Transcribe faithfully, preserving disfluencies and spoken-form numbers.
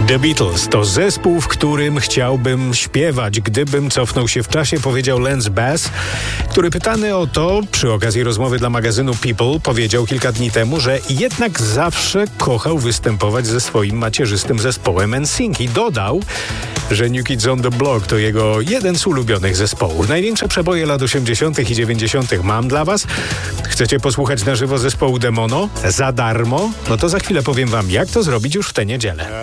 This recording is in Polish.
The Beatles to zespół, w którym chciałbym śpiewać, gdybym cofnął się w czasie, powiedział Lance Bass, który pytany o to przy okazji rozmowy dla magazynu People powiedział kilka dni temu, że jednak zawsze kochał występować ze swoim macierzystym zespołem N Sync i dodał, że New Kids on the Block to jego jeden z ulubionych zespołów. Największe przeboje lat osiemdziesiątych i dziewięćdziesiątych mam dla was. Chcecie posłuchać na żywo zespołu Demono? Za darmo? No to za chwilę powiem wam, jak to zrobić już w tę niedzielę.